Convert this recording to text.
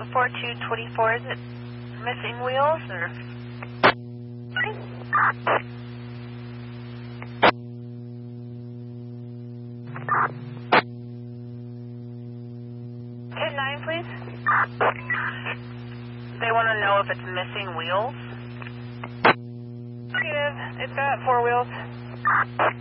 4224, is it missing wheels or? Hit 9, please. They want to know if it's missing wheels. Negative. It's got 4 wheels.